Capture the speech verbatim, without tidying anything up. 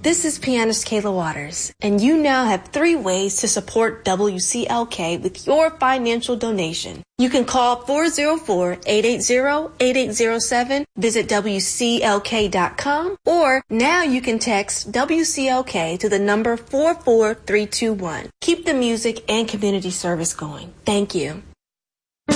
This is pianist Kayla Waters, and you now have three ways to support W C L K with your financial donation. You can call four oh four, eight eight zero, eight eight zero seven, visit W C L K dot com, or now you can text W C L K to the number four four three two one. Keep the music and community service going. Thank you.